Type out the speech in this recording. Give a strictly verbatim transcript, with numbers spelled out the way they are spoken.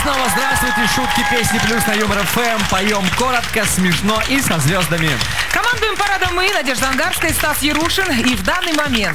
снова здравствуйте. Шутки, песни, плюс на Юмор ФМ. Поем коротко, смешно и со звездами. Командуем парадом мы, Надежда Ангарская, Стас Ярушин. И в данный момент